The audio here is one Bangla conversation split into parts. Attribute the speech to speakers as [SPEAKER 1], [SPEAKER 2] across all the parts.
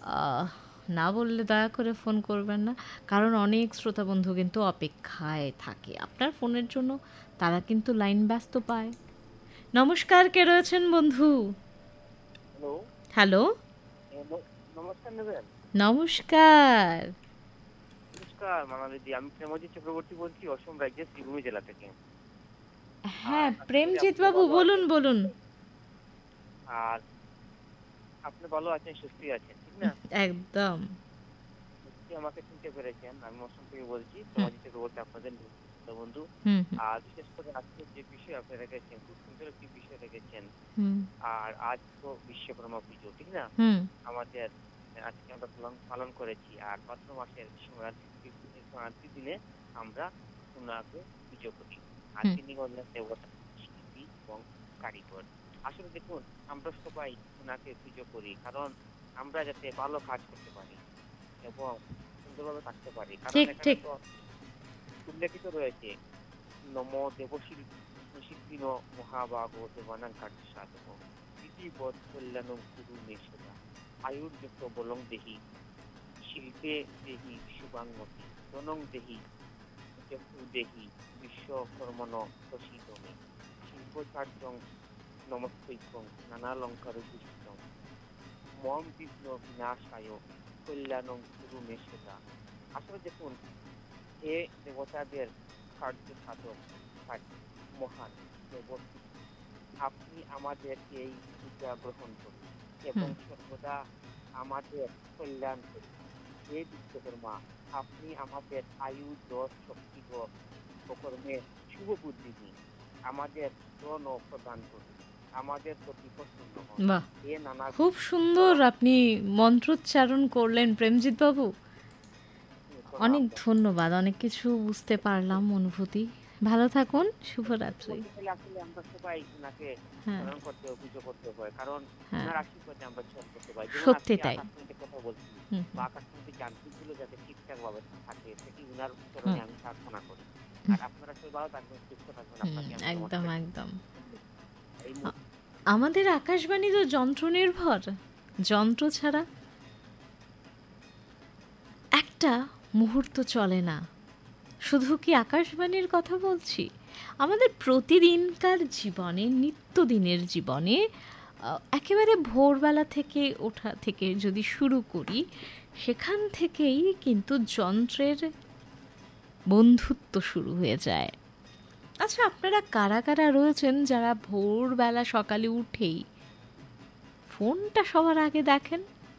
[SPEAKER 1] আহ, না বললে দয়া করে ফোন করবেন না, কারণ অনেক শ্রোতা বন্ধু কিন্তু অপেক্ষায় থাকে আপনার ফোনের জন্য। তারা কিন্তু লাইন ব্যস্ত পায়। নমস্কার, কে রয়েছেন বন্ধু?
[SPEAKER 2] হ্যালো।
[SPEAKER 1] হ্যালো।
[SPEAKER 2] নমস্কার নেবেন।
[SPEAKER 1] নমস্কার।
[SPEAKER 2] নমস্কার মানালিদি, আমি প্রেমজিৎ চক্রবর্তী বলছি অসম রাজ্যের শ্রীভূমি জেলা থেকে। আর
[SPEAKER 1] হ্যাঁ,
[SPEAKER 2] আশা করি
[SPEAKER 1] প্রেমজিৎ
[SPEAKER 2] আপনি
[SPEAKER 1] বাবু,
[SPEAKER 2] ভালো
[SPEAKER 1] বলুন
[SPEAKER 2] আছেন।
[SPEAKER 1] বলুন।
[SPEAKER 2] আর আপনি ভালো আছেন, সুস্থ আছেন, ঠিক না?
[SPEAKER 1] একদম।
[SPEAKER 2] নিশ্চয়ই আমাকে চিনতে পেরেছেন। আমি অসম থেকে বলছি,
[SPEAKER 1] হুম
[SPEAKER 2] প্রেমজিৎ চক্রবর্তী, আপনাদের বন্ধু।
[SPEAKER 1] হুম হুম
[SPEAKER 2] আর বিশেষ করে আজকে যে বিষয় আপনি রেখেছেন, খুব সুন্দর একটি বিষয় রেখেছেন।
[SPEAKER 1] হুম
[SPEAKER 2] আর আজ তো বিশ্বকর্মা পুজো, ঠিক না?
[SPEAKER 1] হুম
[SPEAKER 2] আমাদের আজকে আমরা পালন করেছি। আর ভাদ্র মাসের সংক্রান্তির দিনে আমরা ওনাকে পুজো করি। আর
[SPEAKER 1] হুম
[SPEAKER 2] তিনি হলেন দেবতা, শিল্পী এবং কারিগর। আসলে দেখুন, আমরা সবাই ওনাকে পুজো করি কারণ আমরা যাতে ভালো কাজ করতে পারি এবং সুন্দরভাবে থাকতে পারি। কারণ
[SPEAKER 1] ঠিক
[SPEAKER 2] এখানে
[SPEAKER 1] ঠিক।
[SPEAKER 2] তো উল্লেখিত রয়েছে, নম দেবশিল্পিন মহাবাগ দেবানাং কার্য সাধক বিধিবৎ কল্যাণং কুরু মে সদা আয়ুর্যত বলং দেহি শিল্পে দেহি শুভাঙ্গতি ধনং দেহি চক্ষু দেহি বিশ্বকর্মণ প্রসীদমে শিল্পচার্যং নমস্কৈকং নানালঙ্কার ভূষিতং মম বিঘ্ন বিনাশায় কল্যাণং কুরু মে সদা। আসলে দেখুন, এ দেবতাদের কার্য সাধক মহান দেবতা, আপনি আমাদের এই পূজা গ্রহণ করুন এবং
[SPEAKER 1] হুম
[SPEAKER 2] সর্বদা আমাদের কল্যাণ করুন। হে বিশ্বকর্মা, আপনি আমাদের আয়ু, যশ, শক্তি ও কর্মের শুভ বুদ্ধি দিন। আমাদের ধন ও প্রদান করুন। আমাদের প্রতি প্রসন্ন হন।
[SPEAKER 1] বাহ,
[SPEAKER 2] এ নানা
[SPEAKER 1] খুব সুন্দর আপনি মন্ত্রোচ্চারণ করলেন প্রেমজিৎ বাবু।
[SPEAKER 2] প্রণাম
[SPEAKER 1] অনেক
[SPEAKER 2] জানাই।
[SPEAKER 1] ধন্যবাদ, অনেক কিছু বুঝতে পারলাম, অনুভূতি। ভালো থাকুন,
[SPEAKER 2] সত্যি
[SPEAKER 1] শুভরাত্রি।
[SPEAKER 2] বলতে গেলে আসলে আমরা সবাই ওনাকে
[SPEAKER 1] হ্যাঁ
[SPEAKER 2] স্মরণ করতে ও পুজো করতে হয়, কারণ
[SPEAKER 1] হ্যাঁ,
[SPEAKER 2] ওনার আশীর্বাদে আমরা চল করতে পারি। যেমন
[SPEAKER 1] সত্যি
[SPEAKER 2] আজকে
[SPEAKER 1] তাই।
[SPEAKER 2] আকাশবাণীতে কথা বলছি,
[SPEAKER 1] হুম
[SPEAKER 2] বা আকাশবাণীতে যান্ত্রিকগুলো যাতে ঠিকঠাক ভাবে থাকে, সেটি ওনার
[SPEAKER 1] হুম
[SPEAKER 2] চরণে আমি প্রার্থনা করি।
[SPEAKER 1] হুম
[SPEAKER 2] আর আপনারা সবাই ভালো থাকবেন, সুস্থ থাকবেন।
[SPEAKER 1] হুম,
[SPEAKER 2] আপনাকে আমি
[SPEAKER 1] একদম
[SPEAKER 2] নমস্কার
[SPEAKER 1] একদম।
[SPEAKER 2] এই
[SPEAKER 1] আ- আমাদের আকাশবাণী তো যন্ত্র নির্ভর। যন্ত্র ছাড়া একটা মুহূর্ত চলে না। শুধু কি আকাশবাণীর কথা বলছি, আমাদের প্রতিদিনকার জীবনে, নিত্যদিনের জীবনে একেবারে ভোরবেলা থেকে ওঠা থেকে যদি শুরু করি, সেখান থেকেই কিন্তু যন্ত্রের বন্ধুত্ব শুরু হয়ে যায়। আচ্ছা, আপনারা কারা কারা রয়েছেন যারা ভোরবেলা সকালে উঠেই ফোনটা সবার আগে দেখেন?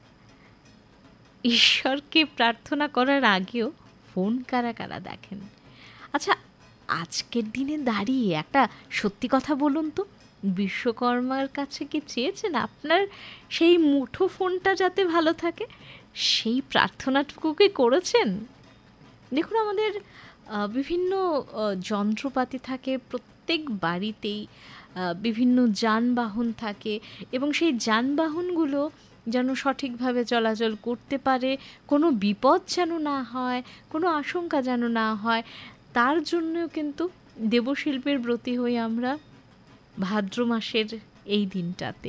[SPEAKER 1] ঈশ্বরকে প্রার্থনা করার আগেও ফোন কারা কারা দেখেন? আচ্ছা, আজকের দিনে দাঁড়িয়ে একটা সত্যি কথা বলুন তো, বিশ্বকর্মার কাছে কি চেয়েছেন আপনার সেই মুঠো ফোনটা যাতে ভালো থাকে? সেই প্রার্থনাটুকু কি করেছেন? দেখুন, আমাদের বিভিন্ন যন্ত্রপাতি থাকে প্রত্যেক বাড়িতেই, বিভিন্ন যানবাহন থাকে, এবং সেই যানবাহনগুলো যেন সঠিকভাবে চলাচল করতে পারে, কোনো বিপদ যেন না হয়, কোনো আশঙ্কা যেন না হয়, তার জন্যও কিন্তু দেবশিল্পের ব্রতী হই আমরা ভাদ্র মাসের এই দিনটাতে।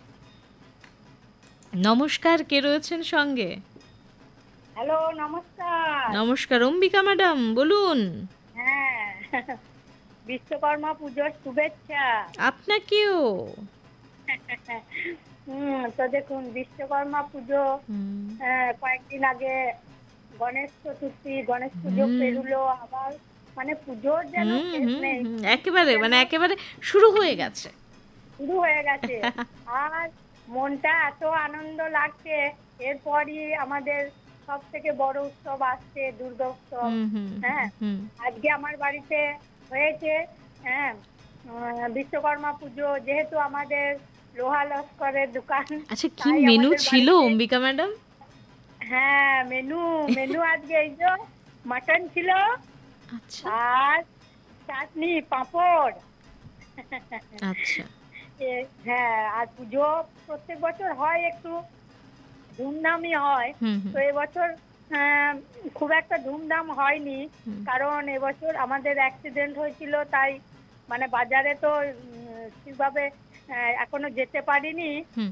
[SPEAKER 1] নমস্কার, কে রয়েছেন সঙ্গে?
[SPEAKER 3] হ্যালো, নমস্কার।
[SPEAKER 1] নমস্কার, অম্বিকা ম্যাডাম, বলুন।
[SPEAKER 3] হ্যাঁ, বিশ্বকর্মা পুজোর শুভেচ্ছা।
[SPEAKER 1] আপনাকেও।
[SPEAKER 3] তো দেখুন, বিশ্বকর্মা পুজো
[SPEAKER 1] হুম
[SPEAKER 3] কয়েকদিন আগে গণেশ পুজো
[SPEAKER 1] হুম
[SPEAKER 3] পেরুলো আবার, মানে পুজোর যেন
[SPEAKER 1] হুম
[SPEAKER 3] শেষ
[SPEAKER 1] হুম
[SPEAKER 3] নেই।
[SPEAKER 1] হুম, একেবারে
[SPEAKER 3] যেন
[SPEAKER 1] মানে একেবারে শুরু হয়ে গেছে।
[SPEAKER 3] শুরু হয়ে গেছে। আর মনটা এত আনন্দ লাগছে। এরপরই আমাদের সব থেকে বড় উৎসব আসছে, দুর্গা উৎসব।
[SPEAKER 1] হুম হুম
[SPEAKER 3] হ্যাঁ,
[SPEAKER 1] হুম।
[SPEAKER 3] আজকে আমার বাড়িতে হয়েছে। হ্যাঁ, বিশ্বকর্মা পুজো যেহেতু আমাদের লোহা লস্করের দোকান,
[SPEAKER 1] আচ্ছা, কি
[SPEAKER 3] তাই
[SPEAKER 1] মেনু
[SPEAKER 3] আমাদের
[SPEAKER 1] ছিল
[SPEAKER 3] বাড়িতে,
[SPEAKER 1] অম্বিকা ম্যাডাম?
[SPEAKER 3] হ্যাঁ, মেনু মেনু আজকে এই যে মাটন ছিল,
[SPEAKER 1] আচ্ছা
[SPEAKER 3] আর চাটনি, পাঁপড়।
[SPEAKER 1] আচ্ছা।
[SPEAKER 3] হ্যাঁ, আর পুজো প্রত্যেক বছর হয়, একটু ধুমধামই হয়।
[SPEAKER 1] হুম হুম
[SPEAKER 3] তো এবছর আহ, খুব একটা ধুমধাম হয়নি,
[SPEAKER 1] হুম
[SPEAKER 3] কারণ এবছর আমাদের অ্যাক্সিডেন্ট হয়েছিল, তাই মানে বাজারে তো ঠিকভাবে এখনো যেতে পারিনি।
[SPEAKER 1] হুম